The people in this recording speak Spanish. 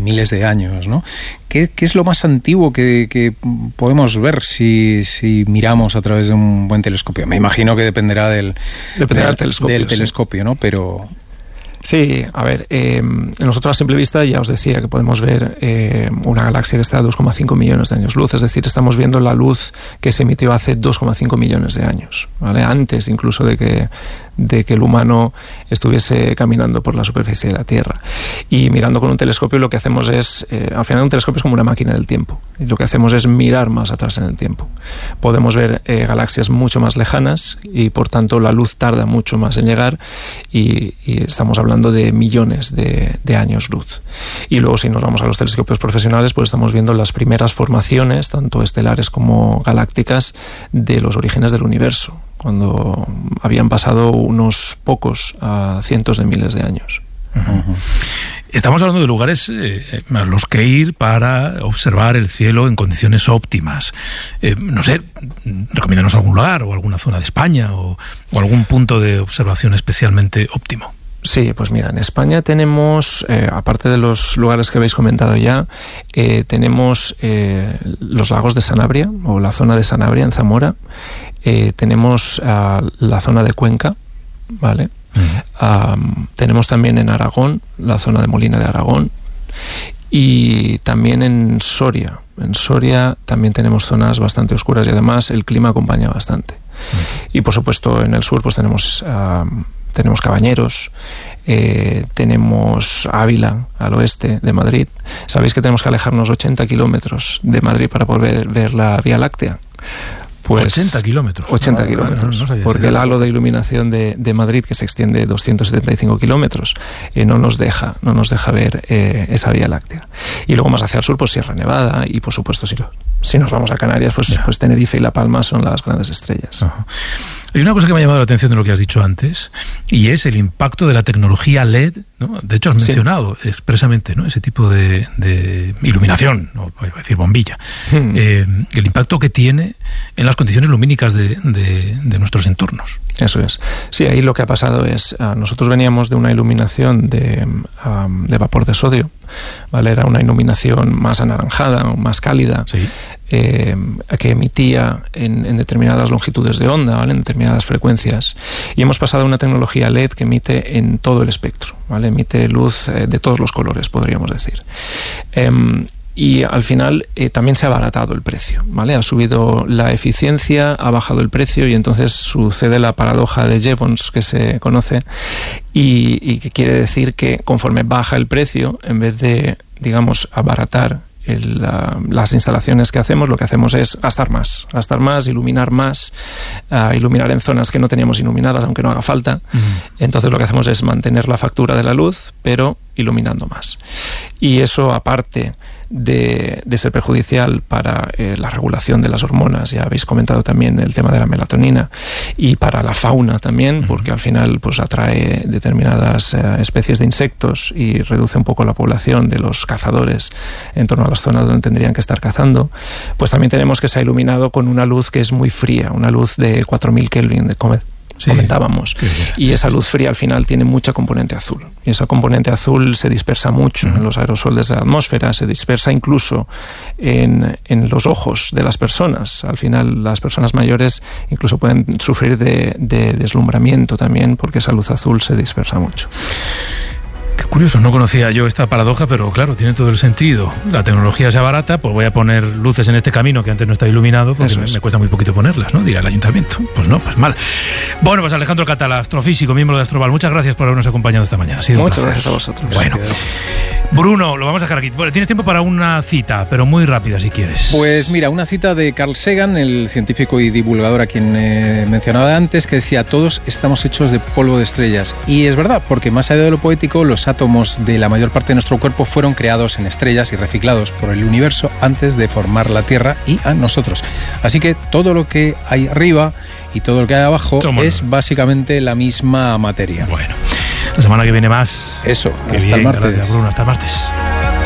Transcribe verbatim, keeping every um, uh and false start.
miles de años, ¿no? ¿Qué, qué es lo más antiguo que, que podemos ver si, si miramos a través de un buen telescopio? Me imagino que dependerá del, dependerá del, del telescopio, del telescopio sí. ¿no? Pero... Sí, a ver, eh, nosotros a simple vista ya os decía que podemos ver eh, una galaxia que está a dos coma cinco millones de años luz, es decir, estamos viendo la luz que se emitió hace dos coma cinco millones de años, ¿vale? Antes incluso de que, de que el humano estuviese caminando por la superficie de la Tierra. Y mirando con un telescopio lo que hacemos es, eh, al final un telescopio es como una máquina del tiempo, y lo que hacemos es mirar más atrás en el tiempo. Podemos ver eh, galaxias mucho más lejanas y por tanto la luz tarda mucho más en llegar y, y estamos hablando de millones de, de años luz. Y luego si nos vamos a los telescopios profesionales, pues estamos viendo las primeras formaciones, tanto estelares como galácticas, de los orígenes del universo, cuando habían pasado unos pocos a cientos de miles de años. Uh-huh. Estamos hablando de lugares eh, a los que ir para observar el cielo en condiciones óptimas. Eh, no sé, recomiéndanos algún lugar o alguna zona de España o, o algún punto de observación especialmente óptimo. Sí, pues mira, en España tenemos, eh, aparte de los lugares que habéis comentado ya, eh, tenemos eh, los lagos de Sanabria, o la zona de Sanabria en Zamora, eh, tenemos uh, la zona de Cuenca, ¿vale? Uh-huh. Um, tenemos también en Aragón, la zona de Molina de Aragón, y también en Soria. En Soria también tenemos zonas bastante oscuras y además el clima acompaña bastante. Uh-huh. Y por supuesto en el sur pues tenemos... Uh, Tenemos Cabañeros, eh, tenemos Ávila, al oeste de Madrid. ¿Sabéis que tenemos que alejarnos ochenta kilómetros de Madrid para poder ver la Vía Láctea? Pues ochenta kilómetros. ochenta kilómetros. No, no, no porque el halo de iluminación de, de Madrid, que se extiende doscientos setenta y cinco kilómetros, eh, no nos deja, no nos deja ver eh, esa Vía Láctea. Y luego más hacia el sur, pues Sierra Nevada, y por supuesto, si, lo, si nos vamos a Canarias, pues, pues Tenerife y La Palma son las grandes estrellas. Uh-huh. Hay una cosa que me ha llamado la atención de lo que has dicho antes, y es el impacto de la tecnología L E D, ¿no? De hecho, has mencionado sí. expresamente, ¿no?, ese tipo de, de iluminación, o voy a decir bombilla, hmm. eh, el impacto que tiene en las condiciones lumínicas de, de, de nuestros entornos. Eso es. Sí, ahí lo que ha pasado es, uh, nosotros veníamos de una iluminación de, um, de vapor de sodio, ¿vale? Era una iluminación más anaranjada, más cálida, sí. eh, que emitía en, en determinadas longitudes de onda, ¿vale?, en determinadas frecuencias. Y hemos pasado a una tecnología L E D que emite en todo el espectro, ¿vale? Emite luz eh, de todos los colores, podríamos decir. Eh, Y al final eh, también se ha abaratado el precio, ¿vale? Ha subido la eficiencia, ha bajado el precio y entonces sucede la paradoja de Jevons que se conoce y, y que quiere decir que conforme baja el precio, en vez de, digamos, abaratar el, uh, las instalaciones que hacemos, lo que hacemos es gastar más, gastar más, iluminar más, uh, iluminar en zonas que no teníamos iluminadas, aunque no haga falta. Uh-huh. Entonces lo que hacemos es mantener la factura de la luz, pero iluminando más. Y eso, aparte de, de ser perjudicial para eh, la regulación de las hormonas, ya habéis comentado también el tema de la melatonina, y para la fauna también, porque al final pues atrae determinadas eh, especies de insectos y reduce un poco la población de los cazadores en torno a las zonas donde tendrían que estar cazando, pues también tenemos que se ha iluminado con una luz que es muy fría, una luz de cuatro mil Kelvin, de comet. Sí, comentábamos, y esa luz fría al final tiene mucha componente azul, y esa componente azul se dispersa mucho uh-huh. en los aerosoles de la atmósfera, se dispersa incluso en, en los ojos de las personas. Al final las personas mayores incluso pueden sufrir de, de deslumbramiento también, porque esa luz azul se dispersa mucho. Qué curioso, no conocía yo esta paradoja, pero claro, tiene todo el sentido. La tecnología se abarata, pues voy a poner luces en este camino que antes no está iluminado, porque me, me cuesta muy poquito ponerlas, ¿no? Dirá el ayuntamiento. Pues no, pues mal. Bueno, pues Alejandro Catala, astrofísico, miembro de Astroval, muchas gracias por habernos acompañado esta mañana. Ha sido muchas gracias a vosotros. Bueno, Bruno, lo vamos a dejar aquí. Bueno, tienes tiempo para una cita, pero muy rápida si quieres. Pues mira, una cita de Carl Sagan, el científico y divulgador a quien eh, mencionaba antes, que decía: todos estamos hechos de polvo de estrellas. Y es verdad, porque más allá de lo poético, los átomos de la mayor parte de nuestro cuerpo fueron creados en estrellas y reciclados por el universo antes de formar la Tierra y a nosotros. Así que todo lo que hay arriba y todo lo que hay abajo Somos es básicamente la misma materia. Bueno, la semana que viene más. Eso, Qué hasta bien, el martes. Gracias, Bruno, hasta el martes.